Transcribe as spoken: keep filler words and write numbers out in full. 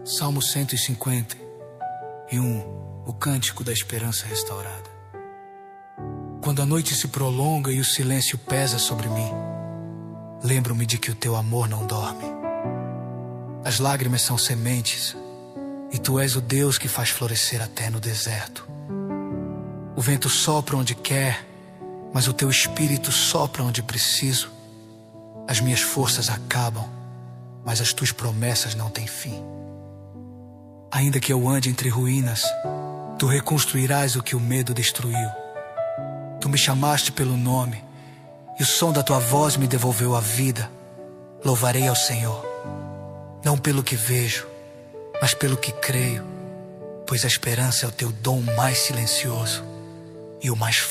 Salmo cento e cinquenta e um, o cântico da esperança restaurada. Quando a noite se prolonga e o silêncio pesa sobre mim, lembro-me de que o teu amor não dorme. As lágrimas são sementes, e tu és o Deus que faz florescer até no deserto. O vento sopra onde quer, mas o teu espírito sopra onde preciso. As minhas forças acabam, mas as tuas promessas não têm fim. Ainda que eu ande entre ruínas, tu reconstruirás o que o medo destruiu. Tu me chamaste pelo nome, e o som da tua voz me devolveu a vida. Louvarei ao Senhor, não pelo que vejo, mas pelo que creio, pois a esperança é o teu dom mais silencioso e o mais